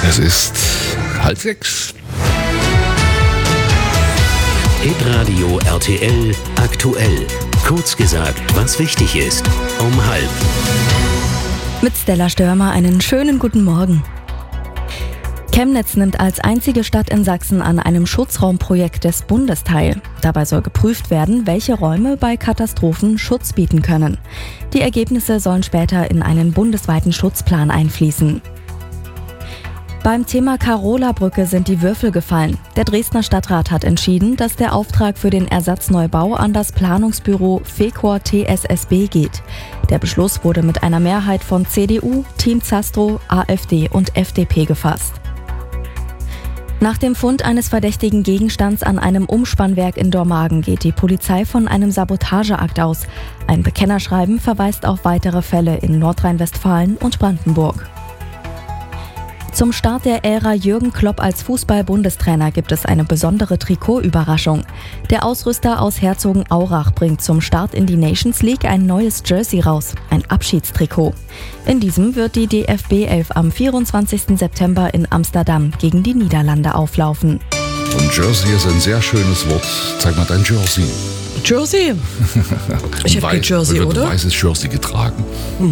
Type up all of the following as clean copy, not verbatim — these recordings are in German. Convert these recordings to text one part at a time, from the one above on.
Es ist 5:30. Hitradio RTL aktuell. Kurz gesagt, was wichtig ist. Um 5:30. Mit Stella Störmer einen schönen guten Morgen. Chemnitz nimmt als einzige Stadt in Sachsen an einem Schutzraumprojekt des Bundes teil. Dabei soll geprüft werden, welche Räume bei Katastrophen Schutz bieten können. Die Ergebnisse sollen später in einen bundesweiten Schutzplan einfließen. Beim Thema Carola-Brücke sind die Würfel gefallen. Der Dresdner Stadtrat hat entschieden, dass der Auftrag für den Ersatzneubau an das Planungsbüro Fecor TSSB geht. Der Beschluss wurde mit einer Mehrheit von CDU, Team Zastro, AfD und FDP gefasst. Nach dem Fund eines verdächtigen Gegenstands an einem Umspannwerk in Dormagen geht die Polizei von einem Sabotageakt aus. Ein Bekennerschreiben verweist auf weitere Fälle in Nordrhein-Westfalen und Brandenburg. Zum Start der Ära Jürgen Klopp als Fußball-Bundestrainer gibt es eine besondere Trikotüberraschung. Der Ausrüster aus Herzogenaurach bringt zum Start in die Nations League ein neues Jersey raus, ein Abschiedstrikot. In diesem wird die DFB 11 am 24. September in Amsterdam gegen die Niederlande auflaufen. Und Jersey ist ein sehr schönes Wort. Zeig mal dein Jersey. Jersey? Ich habe kein Jersey, wird oder? Ein weißes Jersey getragen.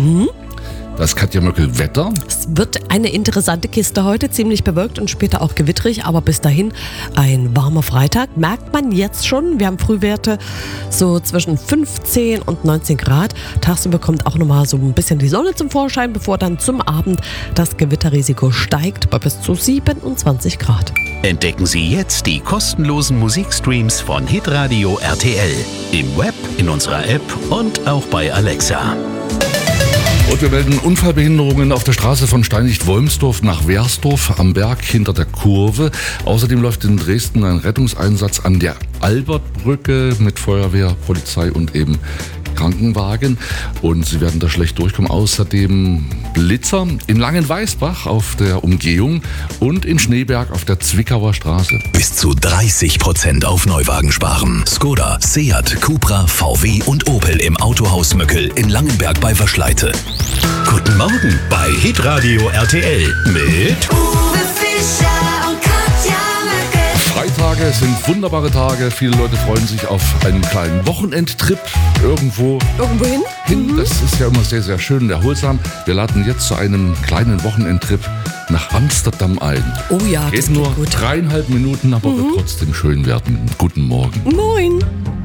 Das Katja Möckel Wetter. Es wird eine interessante Kiste heute, ziemlich bewölkt und später auch gewitterig, aber bis dahin ein warmer Freitag. Merkt man jetzt schon, wir haben Frühwerte so zwischen 15 und 19 Grad. Tagsüber kommt auch nochmal so ein bisschen die Sonne zum Vorschein, bevor dann zum Abend das Gewitterrisiko steigt bei bis zu 27 Grad. Entdecken Sie jetzt die kostenlosen Musikstreams von Hitradio RTL. Im Web, in unserer App und auch bei Alexa. Und wir melden Unfallbehinderungen auf der Straße von Steinlicht-Wolmsdorf nach Wersdorf am Berg hinter der Kurve. Außerdem läuft in Dresden ein Rettungseinsatz an der Albertbrücke mit Feuerwehr, Polizei und eben Krankenwagen. Und sie werden da schlecht durchkommen. Außerdem Blitzer in Langenweißbach auf der Umgehung und in Schneeberg auf der Zwickauer Straße. Bis zu 30% auf Neuwagen sparen. Skoda, Seat, Cupra, VW und Opel im Autohaus Möckel in Langenberg bei Waschleite. Guten Morgen bei Hitradio RTL mit Uwe Fischer und Katja Möckel. Freitage sind wunderbare Tage. Viele Leute freuen sich auf einen kleinen Wochenendtrip irgendwo hin? Das ist ja immer sehr, sehr schön und erholsam. Wir laden jetzt zu einem kleinen Wochenendtrip nach Amsterdam ein. Oh ja, das Geht geht nur gut. 3,5 Minuten, aber wird trotzdem schön werden. Guten Morgen. Moin!